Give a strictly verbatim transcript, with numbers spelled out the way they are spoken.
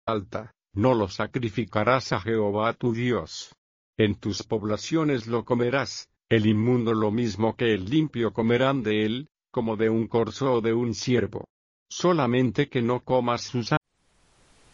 alta, no lo sacrificarás a Jehová tu Dios. En tus poblaciones lo comerás, el inmundo lo mismo que el limpio comerán de él, como de un corzo o de un ciervo. Solamente que no comas su sangre.